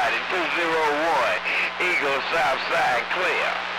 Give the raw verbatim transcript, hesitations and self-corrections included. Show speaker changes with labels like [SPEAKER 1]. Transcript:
[SPEAKER 1] riding two zero one, Eagle South Side clear.